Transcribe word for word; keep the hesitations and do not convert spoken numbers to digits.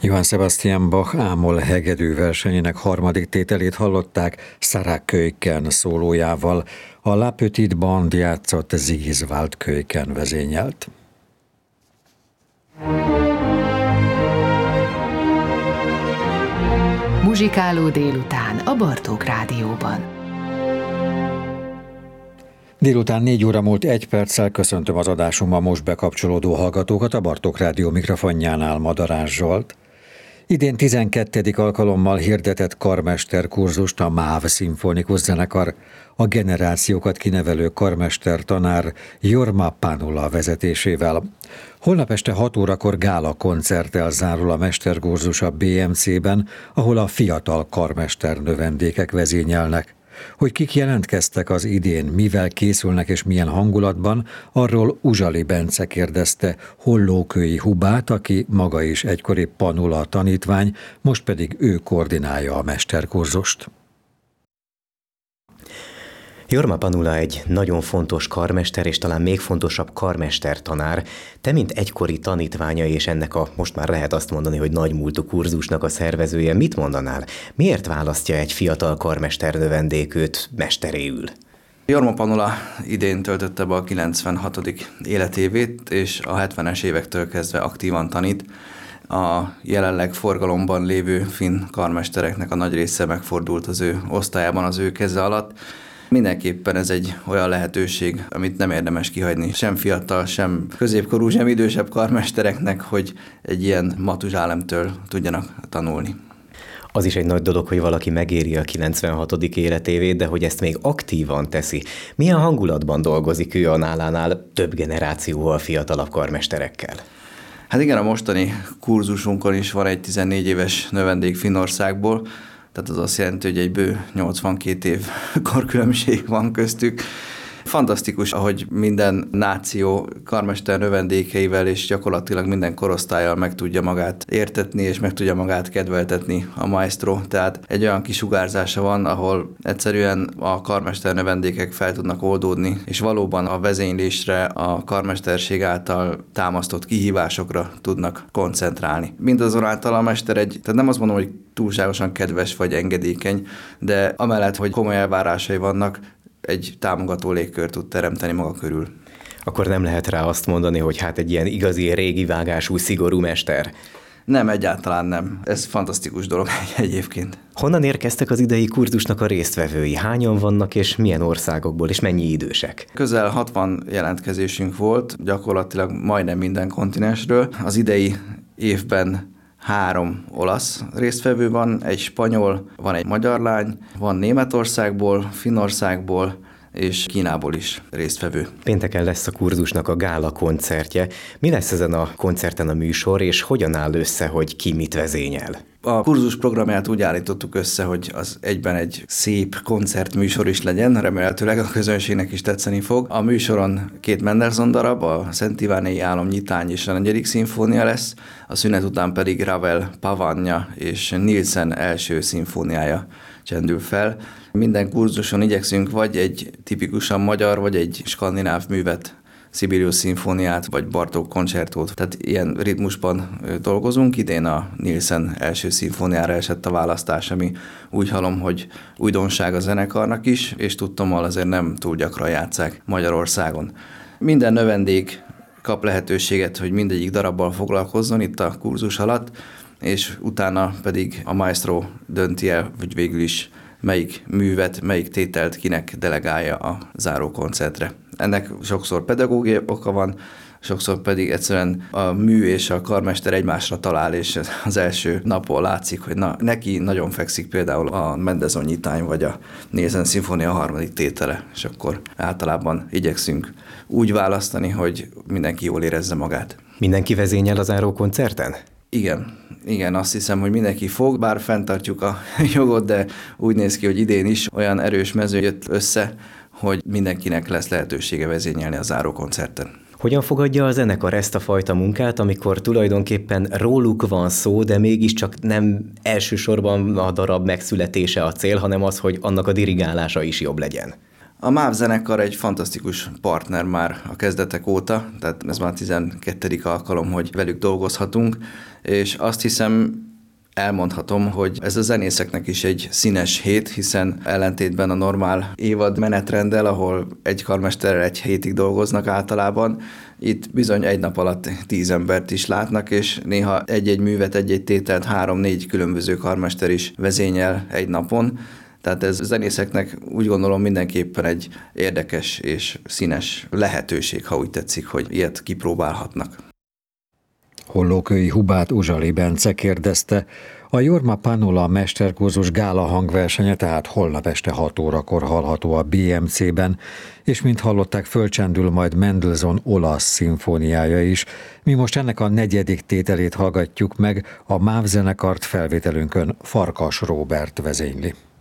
Johann Sebastian Bach ámol hegedű versenyének harmadik tételét hallották Sarah Keuken szólójával, a La Petite Bande játszott Sigiswald Keuken vezényelt. Muzsikáló délután a Bartók Rádióban. Délután négy óra múlt egy perccel köszöntöm az adásomban most bekapcsolódó hallgatókat a Bartók Rádió mikrofonjánál, Madarás Zsolt. Idén tizenkettedik alkalommal hirdetett karmesterkurzust a MÁV Szimfonikus Zenekar a generációkat kinevelő karmester-tanár Jorma Panula vezetésével. Holnap este hat órakor gála koncerttel zárul a mesterkurzus a bé em cében, ahol a fiatal karmester növendékek vezényelnek. Hogy kik jelentkeztek az idén, mivel készülnek és milyen hangulatban, arról Uzsali Bence kérdezte Hollókői Hubát, aki maga is egykori Panula tanítvány, most pedig ő koordinálja a mesterkurzust. Jorma Panula egy nagyon fontos karmester, és talán még fontosabb karmestertanár. Te, mint egykori tanítványa, és ennek a, most már lehet azt mondani, hogy nagymúltú kurzusnak a szervezője, mit mondanál? Miért választja egy fiatal karmester növendék őt mesteréül? Jorma Panula idén töltötte be a kilencvenhatodik életévét, és a hetvenes évektől kezdve aktívan tanít. A jelenleg forgalomban lévő finn karmestereknek a nagy része megfordult az ő osztályában, az ő keze alatt. Mindenképpen ez egy olyan lehetőség, amit nem érdemes kihagyni sem fiatal, sem középkorú, sem idősebb karmestereknek, hogy egy ilyen Matuzsálemtől tudjanak tanulni. Az is egy nagy dolog, hogy valaki megéri a kilencvenhatodik életévét, de hogy ezt még aktívan teszi. Milyen hangulatban dolgozik ő a nálánál több generációval fiatalabb karmesterekkel? Hát igen, a mostani kurzusunkon is van egy tizennégy éves növendék Finnországból, tehát az azt jelenti, hogy egy bő nyolcvankét év korkülönbség van köztük. Fantasztikus, ahogy minden náció karmester növendékeivel és gyakorlatilag minden korosztállyal meg tudja magát értetni, és meg tudja magát kedveltetni a maestro. Tehát egy olyan kisugárzása van, ahol egyszerűen a karmester növendékek fel tudnak oldódni, és valóban a vezénylésre, a karmesterség által támasztott kihívásokra tudnak koncentrálni. Mindazonáltal a mester egy, tehát nem azt mondom, hogy túlságosan kedves vagy engedékeny, de amellett, hogy komoly elvárásai vannak, egy támogató légkör tud teremteni maga körül. Akkor nem lehet rá azt mondani, hogy hát egy ilyen igazi régi vágású, szigorú mester? Nem, egyáltalán nem. Ez fantasztikus dolog egyébként. Honnan érkeztek az idei kurzusnak a résztvevői? Hányan vannak, és milyen országokból, és mennyi idősek? Közel hatvan jelentkezésünk volt, gyakorlatilag majdnem minden kontinensről. Az idei évben három olasz résztvevő van, egy spanyol, van egy magyar lány, van Németországból, Finnországból és Kínából is résztvevő. Pénteken lesz a kurzusnak a gála koncertje. Mi lesz ezen a koncerten a műsor, és hogyan áll össze, hogy ki mit vezényel? A kurzus programját úgy állítottuk össze, hogy az egyben egy szép koncertműsor is legyen, remélhetőleg a közönségnek is tetszeni fog. A műsoron két Mendelssohn darab, a Szent Iványi Álomnyitány és a negyedik szimfónia lesz, a szünet után pedig Ravel Pavanja és Nielsen első szimfóniája csendül fel. Minden kurzuson igyekszünk vagy egy tipikusan magyar, vagy egy skandináv művet, Sibelius szimfóniát, vagy Bartók koncertót. Tehát ilyen ritmusban dolgozunk. Idén a Nielsen első szimfóniára esett a választás, ami úgy hallom, hogy újdonság a zenekarnak is, és tudtommal azért nem túl gyakran játsszák Magyarországon. Minden növendék kap lehetőséget, hogy mindegyik darabbal foglalkozzon itt a kurzus alatt, és utána pedig a maestro dönti el, hogy végül is melyik művet, melyik tételt kinek delegálja a záró koncertre. Ennek sokszor pedagógiai oka van, sokszor pedig egyszerűen a mű és a karmester egymásra talál, és az első napon látszik, hogy na, neki nagyon fekszik például a Mendelssohn nyitány, vagy a Nielsen szimfónia harmadik tétele, és akkor általában igyekszünk úgy választani, hogy mindenki jól érezze magát. Mindenki vezényel a záró koncerten? Igen, igen, azt hiszem, hogy mindenki fog, bár fenntartjuk a jogot, de úgy néz ki, hogy idén is olyan erős mező jött össze, hogy mindenkinek lesz lehetősége vezényelni a záró koncerten. Hogyan fogadja a zenekar ezt a fajta munkát, amikor tulajdonképpen róluk van szó, de mégiscsak nem elsősorban a darab megszületése a cél, hanem az, hogy annak a dirigálása is jobb legyen? A MÁV zenekar egy fantasztikus partner már a kezdetek óta, tehát ez már tizenkettedik alkalom, hogy velük dolgozhatunk, és azt hiszem, elmondhatom, hogy ez a zenészeknek is egy színes hét, hiszen ellentétben a normál évad menetrenddel, ahol egy karmesterrel egy hétig dolgoznak általában, itt bizony egy nap alatt tíz embert is látnak, és néha egy-egy művet, egy-egy tételt három-négy különböző karmester is vezényel egy napon. Tehát ez a zenészeknek úgy gondolom mindenképpen egy érdekes és színes lehetőség, ha úgy tetszik, hogy ilyet kipróbálhatnak. Hollókői Hubát Uzsali Bence kérdezte, a Jorma Panula mesterkurzus gála hangversenye tehát holnap este hat órakor hallható a bé em cében, és mint hallották, fölcsendül majd Mendelssohn olasz szimfóniája is. Mi most ennek a negyedik tételét hallgatjuk meg, a MÁV zenekart felvételünkön Farkas Róbert vezényli.